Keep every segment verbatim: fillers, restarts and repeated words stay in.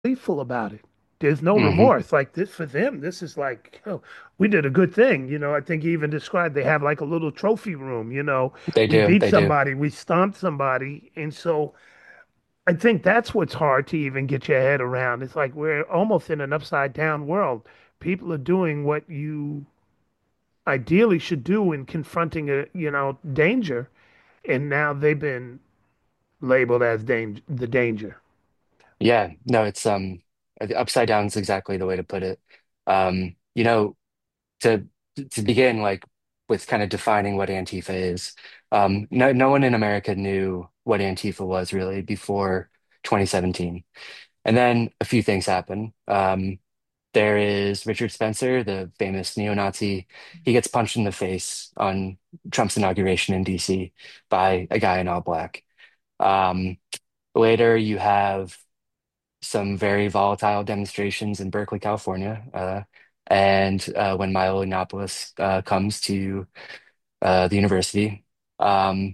gleeful about it. There's no Hmm. remorse. Like this for them, this is like, oh, we did a good thing. You know, I think he even described they have like a little trophy room, you know, They we do. beat They do. somebody, we stomped somebody. And so I think that's what's hard to even get your head around. It's like we're almost in an upside down world. People are doing what you ideally should do in confronting a, you know, danger, and now they've been labeled as danger, the danger. Yeah. No, it's um upside down is exactly the way to put it. Um, you know, to to begin like with kind of defining what Antifa is. Um, no, no one in America knew what Antifa was really before twenty seventeen. And then a few things happen. Um, there is Richard Spencer, the famous neo-Nazi. He gets punched in the face on Trump's inauguration in D C by a guy in all black. Um, Later, you have some very volatile demonstrations in Berkeley, California. Uh, and uh, when Milo Yiannopoulos uh, comes to uh, the university. Um,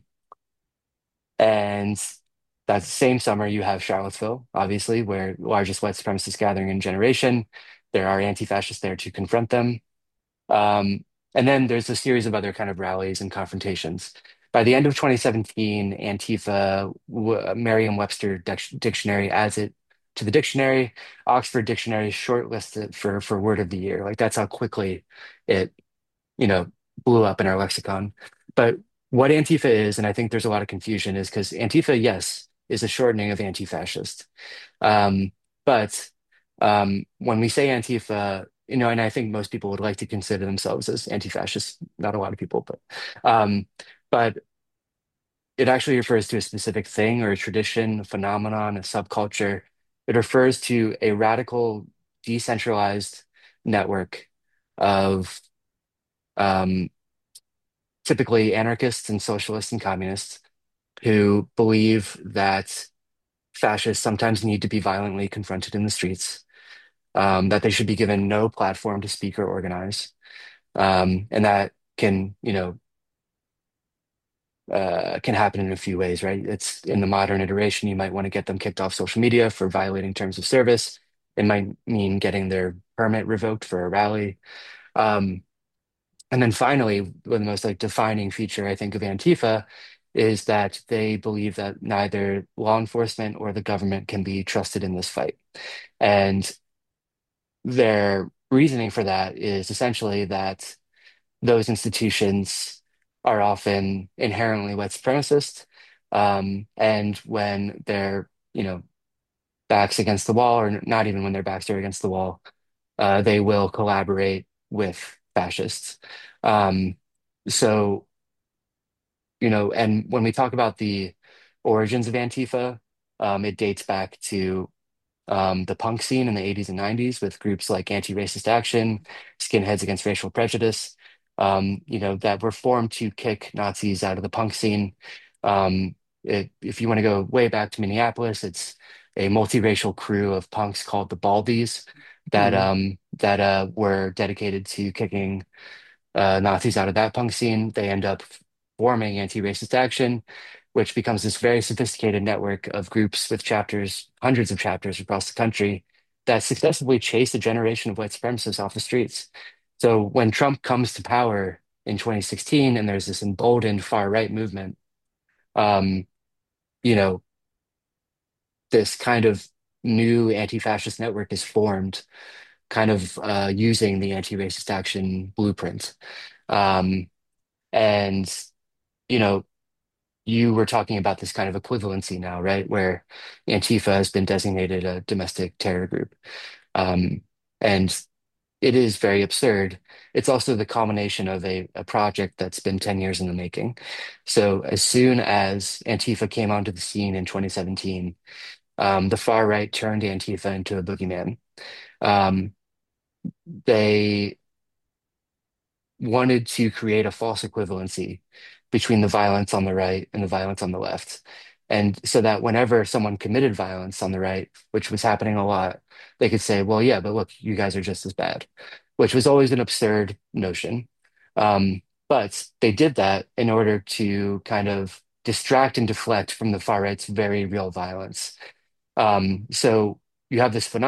and that same summer, you have Charlottesville, obviously, where largest white supremacist gathering in a generation. There are anti-fascists there to confront them. Um, and then there's a series of other kind of rallies and confrontations. By the end of twenty seventeen, Antifa, w Merriam-Webster dic dictionary adds it to the dictionary. Oxford Dictionary shortlists it for for word of the year. Like that's how quickly it, you know, blew up in our lexicon. But what Antifa is, and I think there's a lot of confusion, is because Antifa, yes, is a shortening of anti-fascist. Um, but um, when we say Antifa, you know, and I think most people would like to consider themselves as anti-fascist, not a lot of people, but um, but it actually refers to a specific thing or a tradition, a phenomenon, a subculture. It refers to a radical, decentralized network of um, typically anarchists and socialists and communists who believe that fascists sometimes need to be violently confronted in the streets, um, that they should be given no platform to speak or organize, um, and that can, you know, uh, can happen in a few ways, right? It's in the modern iteration, you might want to get them kicked off social media for violating terms of service. It might mean getting their permit revoked for a rally. Um, And then finally, one of the most like defining feature I think of Antifa is that they believe that neither law enforcement or the government can be trusted in this fight. And their reasoning for that is essentially that those institutions are often inherently white supremacist. Um, and when they're, you know, backs against the wall, or not even when their backs are against the wall, uh, they will collaborate with fascists. Um, so, you know, and when we talk about the origins of Antifa, um, it dates back to um, the punk scene in the eighties and nineties with groups like Anti-Racist Action, Skinheads Against Racial Prejudice, um, you know, that were formed to kick Nazis out of the punk scene. Um, it, if you want to go way back to Minneapolis, it's a multiracial crew of punks called the Baldies that Mm. um, that uh, were dedicated to kicking uh, Nazis out of that punk scene. They end up forming Anti-Racist Action, which becomes this very sophisticated network of groups with chapters, hundreds of chapters across the country that successfully chase a generation of white supremacists off the streets. So when Trump comes to power in twenty sixteen and there's this emboldened far right movement, um, you know, this kind of new anti-fascist network is formed, kind of uh, using the anti-racist action blueprint. Um, and you know, you were talking about this kind of equivalency now, right? Where Antifa has been designated a domestic terror group. Um, and it is very absurd. It's also the culmination of a, a project that's been ten years in the making. So as soon as Antifa came onto the scene in twenty seventeen, um, the far right turned Antifa into a boogeyman. Um, they wanted to create a false equivalency between the violence on the right and the violence on the left. And so that whenever someone committed violence on the right, which was happening a lot, they could say, well, yeah, but look, you guys are just as bad, which was always an absurd notion. Um, but they did that in order to kind of distract and deflect from the far right's very real violence. Um, so you have this phenomenon